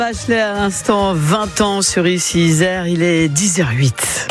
Bachelet à l'instant, 20 ans sur ici Isère, il est 10h08.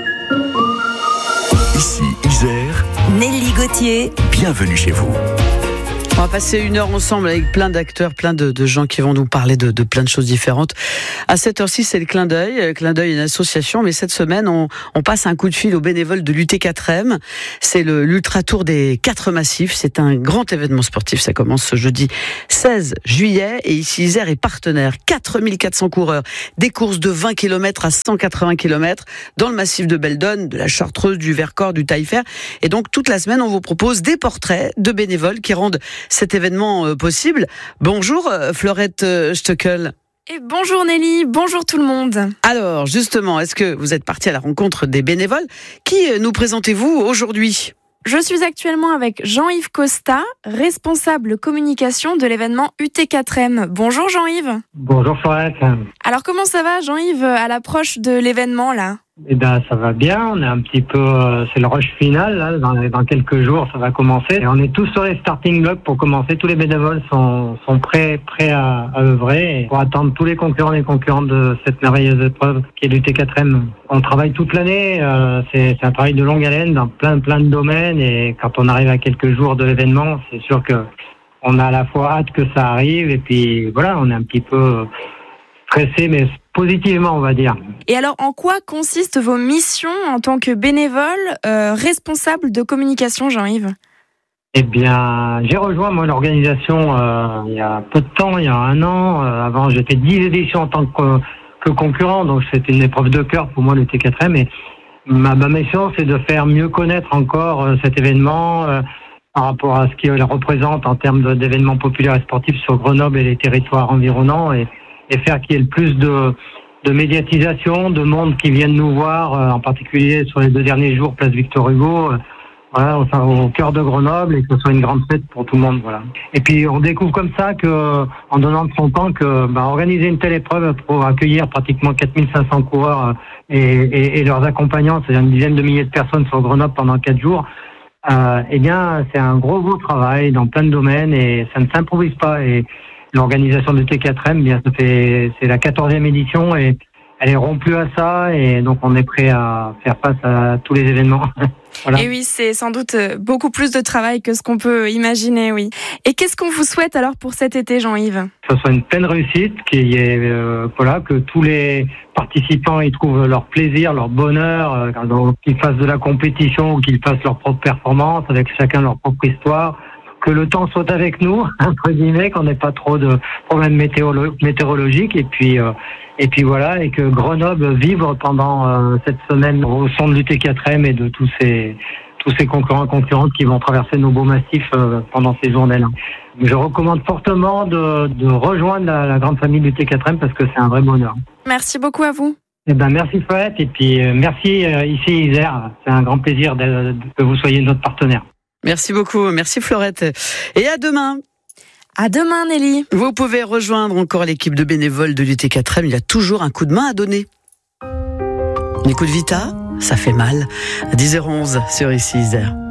Ici Isère, Nelly Gauthier, bienvenue chez vous. On va passer une heure ensemble avec plein d'acteurs, plein de gens qui vont nous parler de plein de choses différentes. À cette heure-ci, c'est le Clin d'œil. Clin d'œil est une association, mais cette semaine, on passe un coup de fil aux bénévoles de l'UT4M. C'est l'Ultra Tour des 4 Massifs. C'est un grand événement sportif. Ça commence ce jeudi 16 juillet. Et ici, Isère est partenaire. 4400 coureurs. Des courses de 20 km à 180 km dans le massif de Beldonne, de la Chartreuse, du Vercors, du Taillefer. Et donc, toute la semaine, on vous propose des portraits de bénévoles qui rendent cet événement possible. Bonjour Florette Stöckel. Et bonjour Nelly, bonjour tout le monde. Alors justement, est-ce que vous êtes partie à la rencontre des bénévoles? Qui nous présentez-vous aujourd'hui? Je suis actuellement avec Jean-Yves Costa, responsable communication de l'événement UT4M. Bonjour Jean-Yves. Bonjour Florette. Alors comment ça va Jean-Yves à l'approche de l'événement là? Eh ben ça va bien, on est un petit peu, c'est le rush final là, dans quelques jours ça va commencer. Et on est tous sur les starting blocks pour commencer. Tous les bénévoles sont prêts à œuvrer et pour attendre tous les concurrents et concurrentes de cette merveilleuse épreuve qui est l'UT4M. On travaille toute l'année, c'est un travail de longue haleine dans plein de domaines et quand on arrive à quelques jours de l'événement, c'est sûr que on a à la fois hâte que ça arrive et puis voilà, on est un petit peu stressé mais positivement, on va dire. Et alors, en quoi consistent vos missions en tant que bénévole responsable de communication, Jean-Yves? Eh bien, j'ai rejoint moi l'organisation il y a peu de temps, il y a 1 an. Avant, j'ai fait 10 éditions en tant que concurrent, donc c'était une épreuve de cœur pour moi le T4M. Et ma mission, c'est de faire mieux connaître encore cet événement par rapport à ce qu'il représente en termes d'événements populaires et sportifs sur Grenoble et les territoires environnants et faire qu'il y ait le plus de médiatisation, de monde qui viennent nous voir, en particulier sur les 2 derniers jours, place Victor Hugo, voilà, au cœur de Grenoble, et que ce soit une grande fête pour tout le monde, voilà. Et puis on découvre comme ça que, en donnant de son temps, que organiser une telle épreuve pour accueillir pratiquement 4500 coureurs et leurs accompagnants, c'est-à-dire une dizaine de milliers de personnes sur Grenoble pendant 4 jours, eh bien c'est un gros travail dans plein de domaines et ça ne s'improvise pas. Et l'organisation de T4M, bien, c'est la 14e édition et elle est rompue à ça et donc on est prêt à faire face à tous les événements. Voilà. Et oui, c'est sans doute beaucoup plus de travail que ce qu'on peut imaginer, oui. Et qu'est-ce qu'on vous souhaite alors pour cet été, Jean-Yves? Que ce soit une pleine réussite, que tous les participants y trouvent leur plaisir, leur bonheur, qu'ils fassent de la compétition ou qu'ils fassent leur propre performance avec chacun leur propre histoire. Que le temps soit avec nous, entre guillemets, qu'on n'ait pas trop de problèmes météorologiques et puis voilà, et que Grenoble vibre pendant cette semaine au son de l'UT4M et de tous ces concurrents et concurrentes qui vont traverser nos beaux massifs pendant ces journées-là. Je recommande fortement de rejoindre la grande famille du UT4M parce que c'est un vrai bonheur. Merci beaucoup à vous. Eh ben merci Fouette et puis merci ici Isère, c'est un grand plaisir que vous soyez notre partenaire. Merci beaucoup, merci Florette. Et à demain. À demain Nelly. Vous pouvez rejoindre encore l'équipe de bénévoles de l'UT4M, il y a toujours un coup de main à donner. L'écoute Vita, ça fait mal. À 10h11 sur ici Isère.